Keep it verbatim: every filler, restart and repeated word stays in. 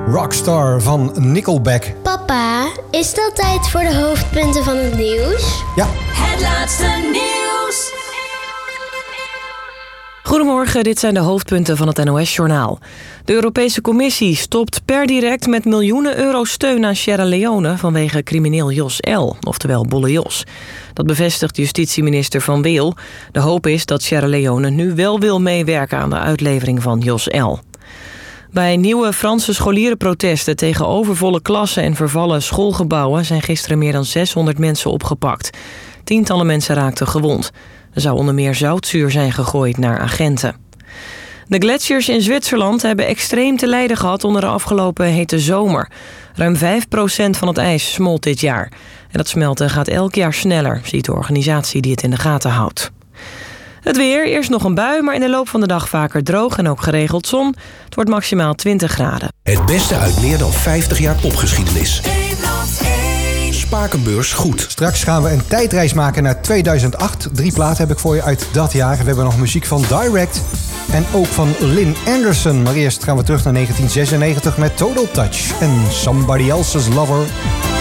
Rockstar van Nickelback. Papa, is het al tijd voor de hoofdpunten van het nieuws? Ja. Het laatste nieuws. Goedemorgen, dit zijn de hoofdpunten van het N O S-journaal. De Europese Commissie stopt per direct met miljoenen euro steun aan Sierra Leone vanwege crimineel Jos L., oftewel Bolle Jos. Dat bevestigt justitieminister Van Wil. De hoop is dat Sierra Leone nu wel wil meewerken aan de uitlevering van Jos L. Bij nieuwe Franse scholierenprotesten tegen overvolle klassen en vervallen schoolgebouwen zijn gisteren meer dan zeshonderd mensen opgepakt. Tientallen mensen raakten gewond. Er zou onder meer zoutzuur zijn gegooid naar agenten. De gletsjers in Zwitserland hebben extreem te lijden gehad onder de afgelopen hete zomer. Ruim vijf procent van het ijs smolt dit jaar. En dat smelten gaat elk jaar sneller, ziet de organisatie die het in de gaten houdt. Het weer, eerst nog een bui, maar in de loop van de dag vaker droog en ook geregeld zon. Het wordt maximaal twintig graden. Het beste uit meer dan vijftig jaar popgeschiedenis. Spakenbeurs goed. Straks gaan we een tijdreis maken naar tweeduizend acht. Drie platen heb ik voor je uit dat jaar. We hebben nog muziek van Direct en ook van Lynn Anderson. Maar eerst gaan we terug naar negentien zesennegentig met Total Touch en Somebody Else's Lover.